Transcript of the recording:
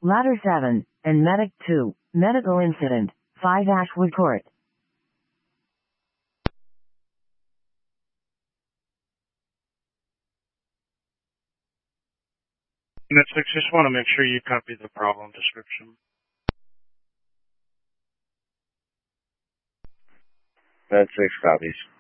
Ladder 7, and Medic 2, Medical Incident, 5 Ashwood Court. Unit 6, just want to make sure you copy the problem description. Med 6 copies.